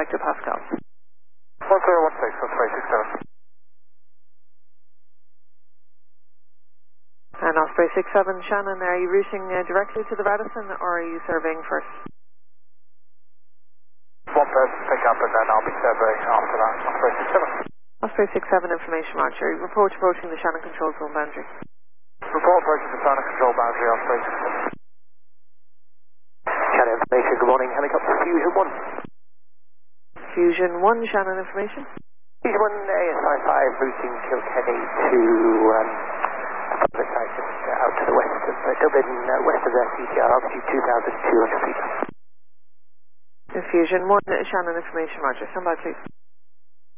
hectopascal. 1016, Osprey 67. And Osprey 67, Shannon, are you routing directly to the Radisson or are you surveying first? One person pick up and then I'll be surveying after that. Osprey 67. Osprey 67, information roger. Report approaching the Shannon control zone boundary. Report approaching the Shannon control boundary, Osprey 67. Shannon information, good morning. Helicopter Fusion 1. Fusion 1, Shannon information. Fusion 1, ASI 5, routing Kilkenny to public site just out to the west of Dublin, west of their CTR, altitude 2,200 feet. Fusion 1, Shannon information roger. Stand by, please.